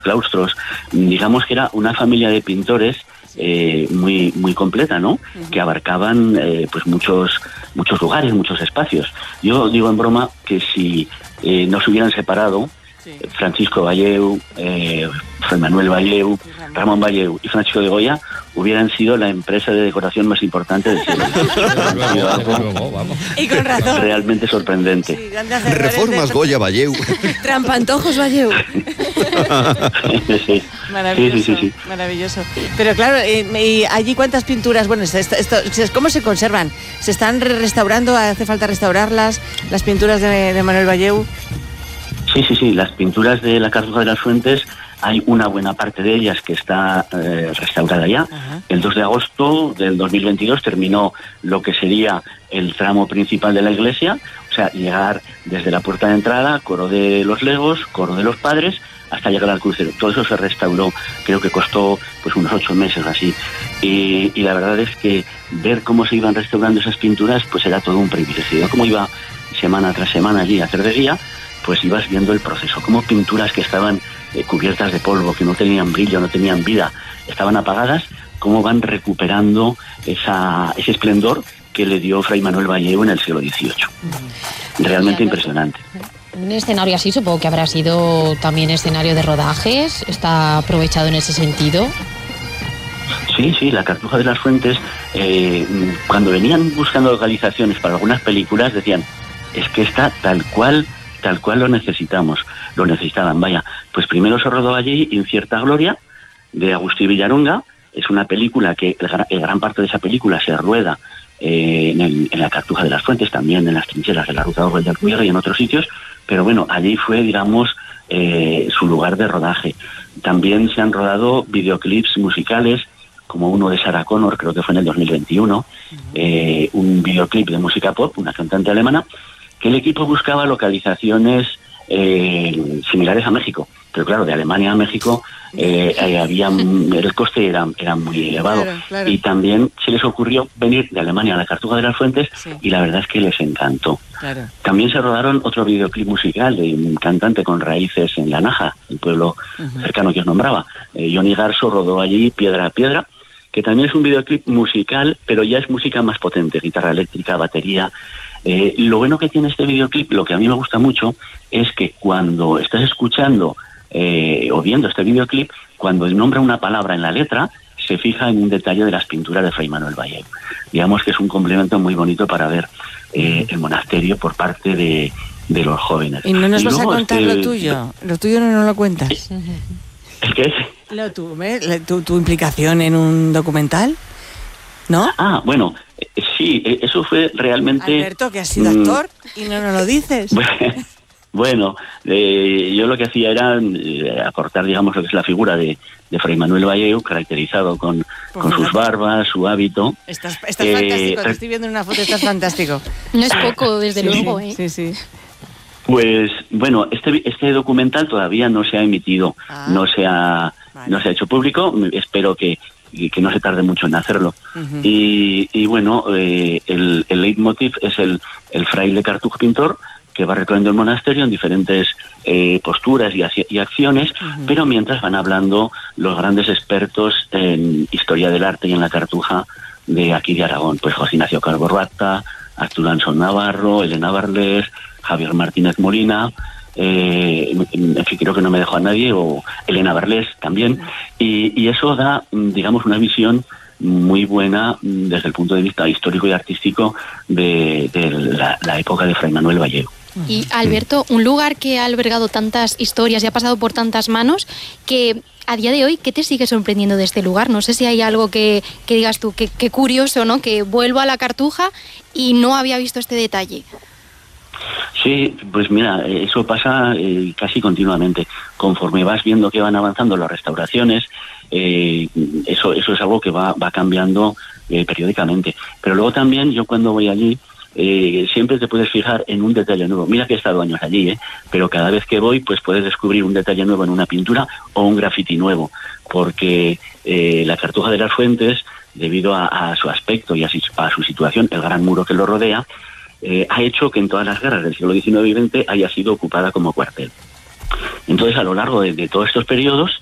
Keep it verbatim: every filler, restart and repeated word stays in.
claustros. Digamos que era una familia de pintores eh, muy muy completa, ¿no? Uh-huh. Que abarcaban eh, pues muchos muchos lugares, muchos espacios. Yo digo en broma que si eh, no se hubieran separado, sí. Francisco Valleu, eh, Fray Manuel Valleu, Ramón Valleu y Francisco de Goya hubieran sido la empresa de decoración más importante del siglo dieciocho. Y con razón. Realmente sorprendente. Sí, Reformas de... Goya Valleu. Trampantojos Valleu. Sí. Maravilloso, sí, sí, sí, sí. Maravilloso. Pero claro, ¿y allí cuántas pinturas? Bueno, esto, esto, ¿cómo se conservan? ¿Se están restaurando? ¿Hace falta restaurarlas? ¿Las pinturas de, de Manuel Valleu? Sí, sí, sí. Las pinturas de la Cartuja de las Fuentes, hay una buena parte de ellas que está eh, restaurada ya. Uh-huh. El dos de agosto del dos mil veintidós terminó lo que sería el tramo principal de la iglesia, o sea, llegar desde la puerta de entrada, coro de los legos, coro de los padres, hasta llegar al crucero. Todo eso se restauró, creo que costó pues unos ocho meses así. Y, y la verdad es que ver cómo se iban restaurando esas pinturas, pues era todo un privilegio. Como iba semana tras semana allí a hacer de guía, pues ibas viendo el proceso, como pinturas que estaban eh, cubiertas de polvo, que no tenían brillo, no tenían vida, estaban apagadas, cómo van recuperando esa, ese esplendor que le dio Fray Manuel Valleu en el siglo dieciocho. Realmente impresionante. Un escenario así supongo que habrá sido también escenario de rodajes, ¿está aprovechado en ese sentido? Sí, sí, la Cartuja de las Fuentes, eh, cuando venían buscando localizaciones para algunas películas, decían, es que está tal cual, tal cual lo necesitamos, lo necesitaban, vaya. Pues primero se rodó allí Incierta Gloria, de Agustí Villaronga. Es una película que, el gran, el gran parte de esa película se rueda eh, en, el, en la Cartuja de las Fuentes, también en las trincheras de la Ruta del Alcuyere y en otros sitios, pero bueno, allí fue, digamos, eh, su lugar de rodaje. También se han rodado videoclips musicales, como uno de Sarah Connor, creo que fue en el dos mil veintiuno, eh, un videoclip de música pop, una cantante alemana, que el equipo buscaba localizaciones eh, similares a México. Pero claro, de Alemania a México eh, eh, había, el coste era, era muy elevado. Claro, claro. Y también se les ocurrió venir de Alemania a la Cartuja de las Fuentes, sí. Y la verdad es que les encantó. Claro. También se rodaron otro videoclip musical de un cantante con raíces en La Naja, el pueblo uh-huh. cercano que os nombraba. Eh, Johnny Garso rodó allí Piedra a Piedra, que también es un videoclip musical, pero ya es música más potente, guitarra eléctrica, batería. Eh, lo bueno que tiene este videoclip, lo que a mí me gusta mucho, es que cuando estás escuchando eh, o viendo este videoclip, cuando nombra una palabra en la letra, se fija en un detalle de las pinturas de Fray Manuel Valleu. Digamos que es un complemento muy bonito para ver eh, el monasterio por parte de, de los jóvenes. ¿Y no nos y vas a contar este, lo tuyo? ¿Lo tuyo no nos lo cuentas? ¿El qué? Lo tu, ¿eh? tu, tu implicación en un documental, ¿no? Ah, bueno, sí, eso fue realmente... Alberto, que has sido actor y no nos lo dices. Bueno, eh, yo lo que hacía era eh, aportar, digamos, lo que es la figura de, de Fray Manuel Valleu, caracterizado con, pues con sus barbas, su hábito. Estás, estás eh, fantástico, te estoy viendo en una foto, estás fantástico. No es poco, desde sí, luego, sí, ¿eh? Sí, sí. Pues, bueno, este este documental todavía no se ha emitido, ah, no se ha, vale. no se ha hecho público, espero que y que no se tarde mucho en hacerlo. Uh-huh. Y, y bueno, eh, el, el leitmotiv es el, el fraile Cartuj pintor, que va recorriendo el monasterio en diferentes eh, posturas y, y acciones, uh-huh. pero mientras van hablando los grandes expertos en historia del arte y en la Cartuja de aquí de Aragón, pues José Ignacio Calvo Rata, Arturo Ansón Navarro, Elena Barlés, Javier Martínez Molina, eh, en fin, creo que no me dejo a nadie, o Elena Barlés también, y, y eso da, digamos, una visión muy buena desde el punto de vista histórico y artístico de, de la, la época de Fray Manuel Valleu. Y Alberto, un lugar que ha albergado tantas historias y ha pasado por tantas manos, que a día de hoy, ¿qué te sigue sorprendiendo de este lugar? No sé si hay algo que, que digas tú, que, que curioso, ¿no? Que vuelvo a la Cartuja y no había visto este detalle. Sí, pues mira, eso pasa eh, casi continuamente. Conforme vas viendo que van avanzando las restauraciones, eh, eso eso es algo que va, va cambiando eh, periódicamente. Pero luego también, yo cuando voy allí, eh, siempre te puedes fijar en un detalle nuevo. Mira que he estado años allí, ¿eh? Pero cada vez que voy, pues puedes descubrir un detalle nuevo en una pintura o un grafiti nuevo. Porque eh, la Cartuja de las Fuentes, debido a, a su aspecto y a, a su situación, el gran muro que lo rodea, Eh, ha hecho que en todas las guerras del siglo diecinueve y veinte haya sido ocupada como cuartel. Entonces, a lo largo de, de todos estos periodos,